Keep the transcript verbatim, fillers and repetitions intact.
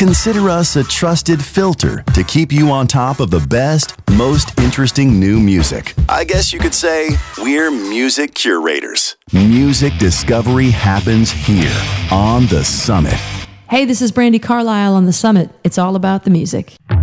consider us a trusted filter to keep you on top of the best, most interesting new music. I guess you could say we're music curators. Music discovery happens here on The Summit. Hey, this is Brandi Carlile on The Summit. It's all about the music.